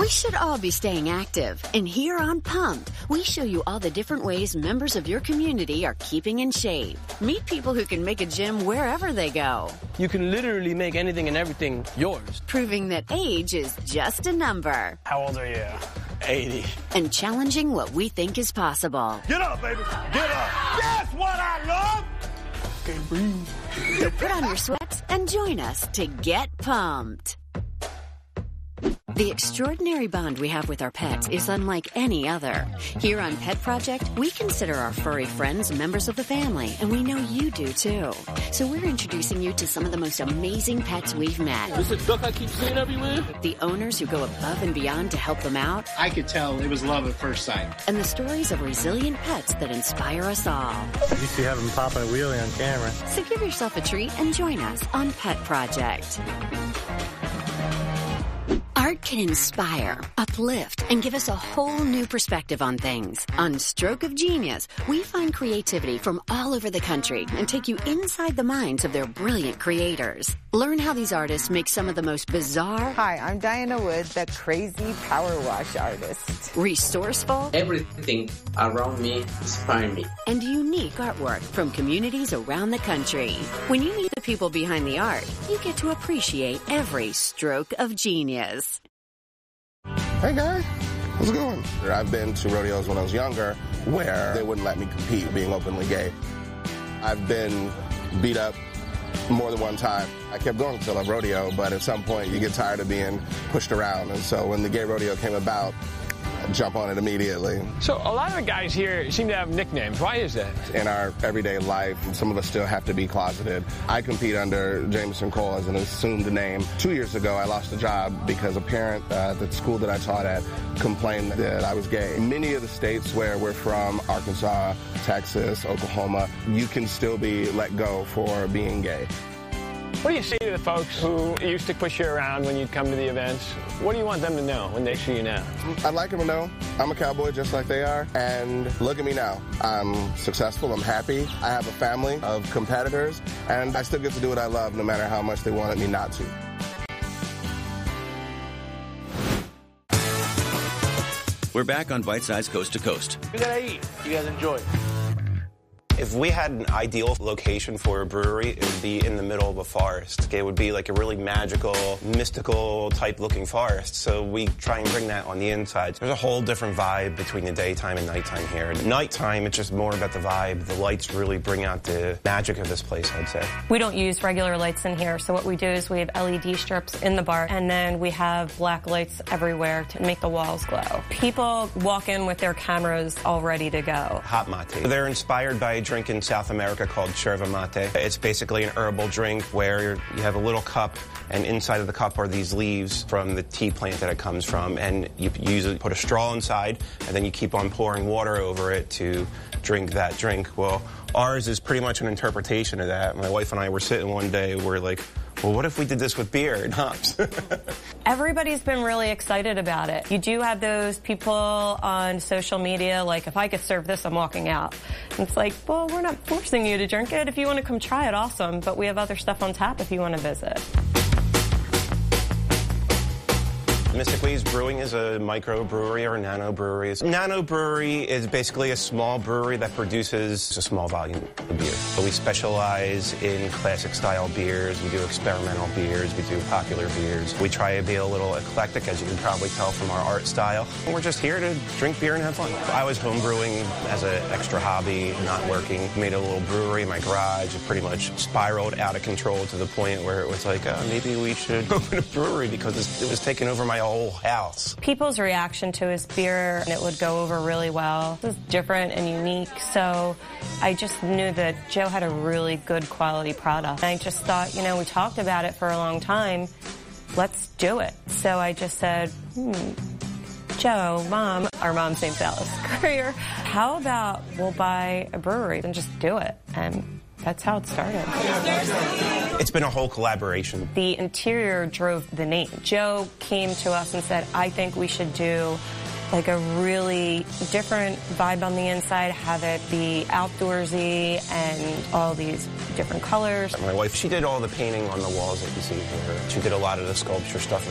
We should all be staying active. And here on Pumped, we show you all the different ways members of your community are keeping in shape. Meet people who can make a gym wherever they go. You can literally make anything and everything yours. Proving that age is just a number. How old are you? 80. And challenging what we think is possible. Get up, baby. Get up. That's what I love. Can't breathe. So put on your sweats and join us to get pumped. The extraordinary bond we have with our pets is unlike any other. Here on Pet Project, we consider our furry friends members of the family, and we know you do too. So we're introducing you to some of the most amazing pets we've met. This is a duck I keep seeing everywhere. The owners who go above and beyond to help them out. I could tell it was love at first sight. And the stories of resilient pets that inspire us all. You see having popping a wheelie on camera. So give yourself a treat and join us on Pet Project. Art can inspire, uplift, and give us a whole new perspective on things. On Stroke of Genius, we find creativity from all over the country and take you inside the minds of their brilliant creators. Learn how these artists make some of the most bizarre... Hi, I'm Diana Wood, the crazy power wash artist. Resourceful... Everything around me inspires me. And unique artwork from communities around the country. When you meet the people behind the art, you get to appreciate every stroke of genius. Hey guys, how's it going? I've been to rodeos when I was younger where they wouldn't let me compete being openly gay. I've been beat up more than one time. I kept going to a rodeo, but at some point you get tired of being pushed around. And so when the gay rodeo came about, I jump on it immediately. So a lot of the guys here seem to have nicknames. Why is that? In our everyday life, some of us still have to be closeted. I compete under Jameson Cole as an assumed name. 2 years ago, I lost a job because a parent at the school that I taught at complained that I was gay. In many of the states where we're from, Arkansas, Texas, Oklahoma, you can still be let go for being gay. What do you say to the folks who used to push you around when you'd come to the events? What do you want them to know when they see you now? I'd like them to know I'm a cowboy just like they are, and look at me now. I'm successful, I'm happy, I have a family of competitors, and I still get to do what I love no matter how much they wanted me not to. We're back on Bite Size Coast to Coast. We gotta eat. You guys enjoy. If we had an ideal location for a brewery, it would be in the middle of a forest. It would be like a really magical, mystical type looking forest. So we try and bring that on the inside. There's a whole different vibe between the daytime and nighttime here. Nighttime, it's just more about the vibe. The lights really bring out the magic of this place, I'd say. We don't use regular lights in here. So what we do is we have LED strips in the bar, and then we have black lights everywhere to make the walls glow. People walk in with their cameras all ready to go. Hot mate. They're inspired by a drink in South America called yerba mate. It's basically an herbal drink where you have a little cup, and inside of the cup are these leaves from the tea plant that it comes from, and you usually put a straw inside, and then you keep on pouring water over it to drink that drink. Well, ours is pretty much an interpretation of that. My wife and I were sitting one day, we're like, well, what if we did this with beer and hops? Everybody's been really excited about it. You do have those people on social media, like, if I could serve this, I'm walking out. And it's like, well, we're not forcing you to drink it. If you want to come try it, awesome. But we have other stuff on tap if you want to visit. Mystic Waves Brewing is a microbrewery or a nano brewery. A nano brewery is basically a small brewery that produces a small volume of beer. So we specialize in classic style beers, we do experimental beers, we do popular beers. We try to be a little eclectic, as you can probably tell from our art style. And we're just here to drink beer and have fun. I was home brewing as an extra hobby, not working. Made a little brewery in my garage. It pretty much spiraled out of control to the point where it was like, maybe we should open a brewery because it was taking over my whole house. People's reaction to his beer, and it would go over really well. It was different and unique, so I just knew that Joe had a really good quality product. And I just thought, you know, we talked about it for a long time. Let's do it. So I just said, Joe, Mom, our mom's name's Alice Courier, how about we'll buy a brewery and just do it? And that's how it started. It's been a whole collaboration. The interior drove the name. Joe came to us and said, I think we should do like a really different vibe on the inside, have it be outdoorsy and all these different colors. My wife, she did all the painting on the walls that you see here. She did a lot of the sculpture stuff.